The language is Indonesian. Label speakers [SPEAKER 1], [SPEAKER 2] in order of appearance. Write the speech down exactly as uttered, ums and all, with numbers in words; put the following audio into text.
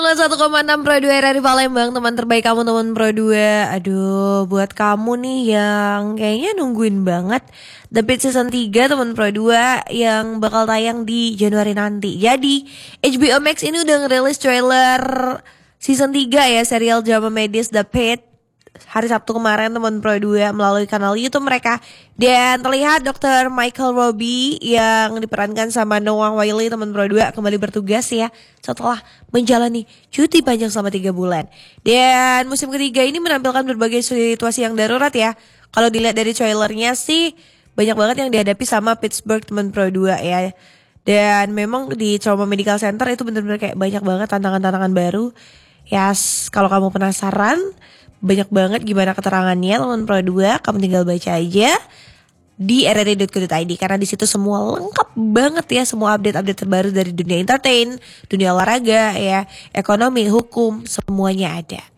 [SPEAKER 1] nol satu koma enam Pro dua R R I Palembang, teman terbaik kamu teman Pro dua. Aduh, buat kamu nih yang kayaknya nungguin banget The Pitt season tiga teman Pro dua yang bakal tayang di Januari nanti. Jadi H B O Max ini udah ngerilis trailer season tiga ya serial drama medis The Pitt hari Sabtu kemarin teman Pro dua melalui kanal YouTube mereka. Dan terlihat dokter Michael Robbie yang diperankan sama Noah Wyle teman Pro dua kembali bertugas ya setelah menjalani cuti panjang selama tiga bulan. Dan musim ketiga ini menampilkan berbagai situasi yang darurat ya. Kalau dilihat dari trailernya sih banyak banget yang dihadapi sama Pittsburgh teman Pro dua ya. Dan memang di Trauma Medical Center itu benar-benar kayak banyak banget tantangan-tantangan baru. Ya, yes, kalau kamu penasaran banyak banget gimana keterangannya teman Pro dua, kamu tinggal baca aja di r r i dot co dot i d karena di situ semua lengkap banget ya, semua update-update terbaru dari dunia entertain, dunia olahraga ya, ekonomi, hukum, semuanya ada.